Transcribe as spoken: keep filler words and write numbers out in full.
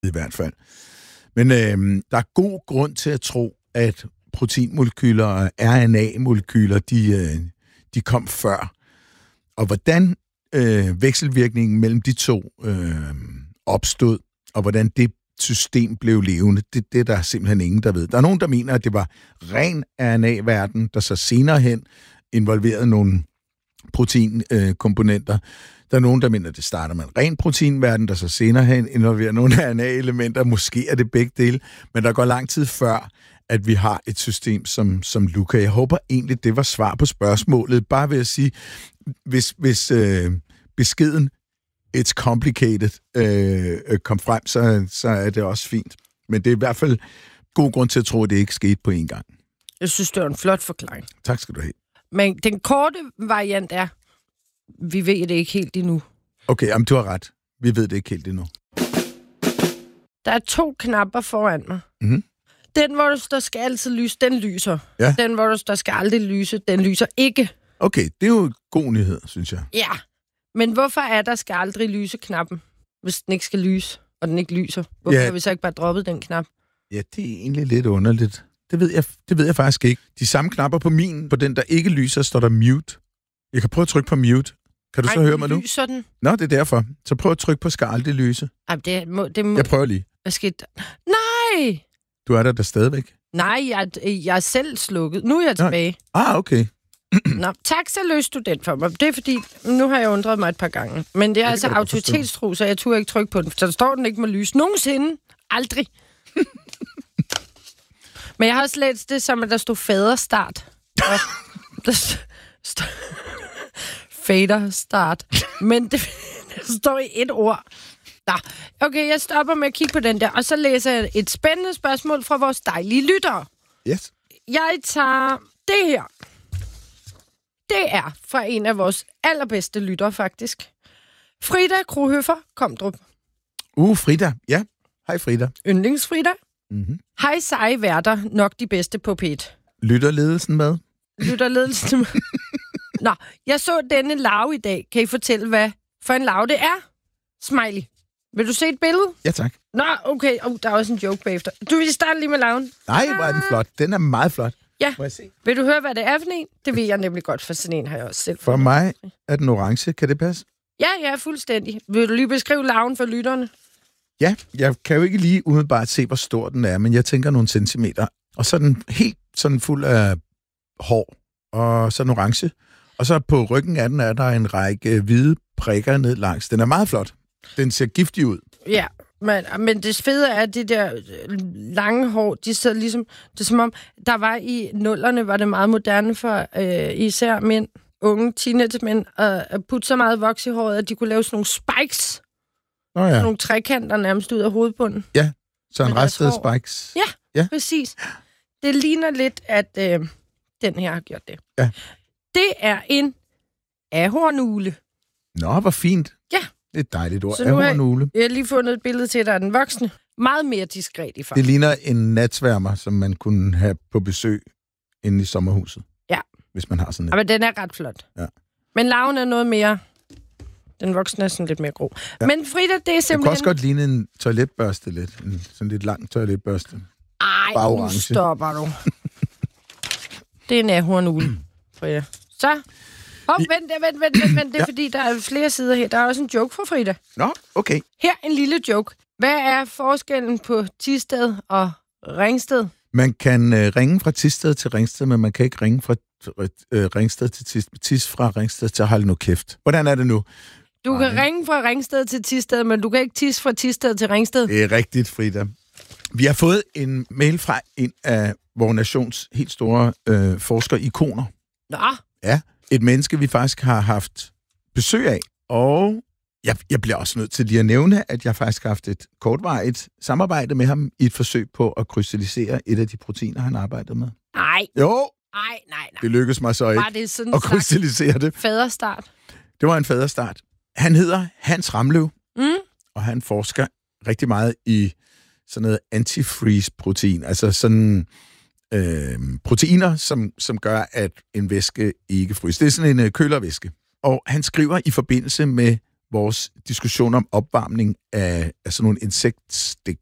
i hvert fald. Men øh, der er god grund til at tro, at proteinmolekyler og R N A-molekyler, de, øh, de kom før. Og hvordan øh, vekselvirkningen mellem de to øh, opstod, og hvordan det system blev levende, det, det er der simpelthen ingen, der ved. Der er nogen, der mener, at det var ren R N A-verden, der så senere hen involverede nogle proteinkomponenter. Der er nogen, der mener, at det starter med en ren proteinverden, der så senere hen involverer nogle R N A-elementer. Måske er det begge dele, men der går lang tid før, at vi har et system som, som Luca. Jeg håber egentlig, det var svar på spørgsmålet. Bare ved at sige, hvis, hvis øh, beskeden it's complicated øh, kom frem, så, så er det også fint. Men det er i hvert fald god grund til at tro, at det ikke skete på en gang. Jeg synes, det var en flot forklaring. Tak skal du have. Men den korte variant er, vi ved det ikke helt endnu. Okay, jamen, du har ret. Vi ved det ikke helt endnu. Der er to knapper foran mig. Mm-hmm. Den, hvor der står, skal altid lyse, den lyser. Ja. Den, hvor der står, skal aldrig lyse, den lyser ikke. Okay, det er jo en god nyhed, synes jeg. Ja, men hvorfor er der skal aldrig lyse knappen, hvis den ikke skal lyse, og den ikke lyser? Hvorfor Ja. har vi så ikke bare droppet den knap? Ja, det er egentlig lidt underligt. Det ved jeg, det ved jeg faktisk ikke. De samme knapper på min, på den, der ikke lyser, står der mute. Jeg kan prøve at trykke på mute. Kan du Ej, så høre mig nu? lyser den? Nå, det er derfor. Så prøv at trykke på skal aldrig lyse. Ej, det må... Det må Jeg prøver lige. hvad skete der? Nej! Du er der der stadigvæk. Nej, jeg, jeg er selv slukket. Nu er jeg tilbage. Ah, okay. Nå, tak, så løste du den for mig. Det er fordi, nu har jeg undret mig et par gange. Men det er det altså kan jeg godt forstå. autoritetstro, så jeg turde ikke trykke på den. Så der står, den ikke må lyse. Nogensinde. Aldrig. Men jeg har også læst det som, at der stod faderstart. Og der st- st- faderstart. Men det, det står i et ord. Nå, okay, jeg stopper med at kigge på den der. Og så læser jeg et spændende spørgsmål fra vores dejlige lyttere. Yes. Jeg tager det her. Det er fra en af vores allerbedste lyttere, faktisk. Frida Krohøfer Komdrup. Uh, Frida. Ja. Hej, Frida. Yndlingsfrida. Mm-hmm. Hej seje værter, nok de bedste på P et. Lytter ledelsen med? Lytter ledelsen. Nå, jeg så denne larve i dag. Kan I fortælle, hvad for en larve det er? Smiley. Vil du se et billede? Ja, tak. Nå, okay. Oh, der er også en joke bagefter. Du vil starte lige med larven. Nej, hvor er den flot. Den er meget flot. Ja. Må jeg se? Vil du høre, hvad det er for en? Det ved jeg nemlig godt, for sådan en har jeg også selv. For mig er den orange. Kan det passe? Ja, ja, fuldstændig. Vil du lige beskrive larven for lytterne? Ja, jeg kan jo ikke lige umiddelbart se, hvor stor den er, men jeg tænker nogle centimeter. Og så er den helt sådan fuld af hår, og så en orange. Og så på ryggen af den er der en række hvide prikker ned langs. Den er meget flot. Den ser giftig ud. Ja, men, men det fede er, at de der lange hår, de sidder ligesom... Det er som om, der var i nullerne, var det meget moderne for øh, især mænd, unge teenagemænd, at, at putte så meget voks i håret, at de kunne lave sådan nogle spikes. Nå ja. Sådan nogle trekanter nærmest ud af hovedbunden. Ja, så en Med deres restet hår. spikes. Ja, Ja. præcis. Det ligner lidt, at øh, den her har gjort det. Ja. Det er en ahornugle. Nå, hvor fint. Ja. Det er et dejligt ord. Så nu har jeg- Ahornugle. Jeg har lige fundet et billede til dig af den voksne. Meget mere diskret i farve. Det ligner en natsværmer, som man kunne have på besøg inde i sommerhuset. Ja. Hvis man har sådan et. Ja, men den er ret flot. Ja. Men larven er noget mere... Den voksne er sådan lidt mere grå. Ja. Men Frida, det er Det kunne simpelthen... også godt ligne en toiletbørste lidt. En sådan lidt lang toiletbørste. Ej, bare nu orange. stopper du. Det er en ahornugle, Frida. Så... Hov, vent, vent, vent, vent, vent. Det er Ja. fordi, der er flere sider her. Der er også en joke fra Frida. Nå, okay. Her en lille joke. Hvad er forskellen på Thisted og Ringsted? Man kan øh, ringe fra Thisted til Ringsted, men man kan ikke ringe fra øh, Ringsted til Tis, Tis fra Ringsted til hold nu kæft. Hvordan er det nu? Du kan Nej. ringe fra Ringsted til Thisted, men du kan ikke tisse fra Thisted til Ringsted. Det er rigtigt, Frida. Vi har fået en mail fra en af vores nations helt store øh, forskere-ikoner. Nå, Ja, et menneske, vi faktisk har haft besøg af. Og jeg, jeg bliver også nødt til lige at nævne, at jeg faktisk har haft et kortvarigt samarbejde med ham i et forsøg på at krystallisere et af de proteiner, han arbejdede med. nej, Jo, nej, nej, nej. det lykkedes mig så ikke Var det sådan at en slags krystallisere det. faderstart? Det var en faderstart. Han hedder Hans Ramløv, Mm? og han forsker rigtig meget i sådan noget antifreeze-protein, altså sådan øh, proteiner, som, som gør, at en væske ikke fryser. Det er sådan en øh, kølervæske. Og han skriver i forbindelse med vores diskussion om opvarmning af, af sådan nogle insektstik,